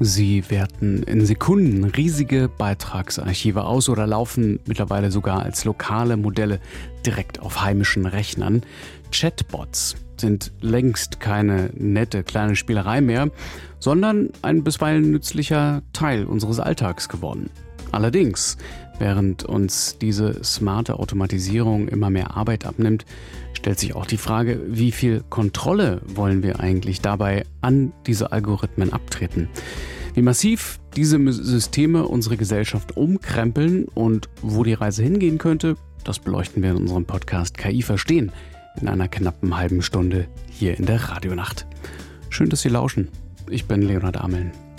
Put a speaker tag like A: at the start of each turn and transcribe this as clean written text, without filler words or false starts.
A: Sie werten in Sekunden riesige Beitragsarchive aus oder laufen mittlerweile sogar als lokale Modelle direkt auf heimischen Rechnern. Chatbots sind längst keine nette kleine Spielerei mehr, sondern ein bisweilen nützlicher Teil unseres Alltags geworden. Allerdings, während uns diese smarte Automatisierung immer mehr Arbeit abnimmt, stellt sich auch die Frage, wie viel Kontrolle wollen wir eigentlich dabei an diese Algorithmen abtreten? Wie massiv diese Systeme unsere Gesellschaft umkrempeln und wo die Reise hingehen könnte, das beleuchten wir in unserem Podcast KI verstehen in einer knappen halben Stunde hier in der Radionacht. Schön, dass Sie lauschen. Ich bin Leonhard Ameln.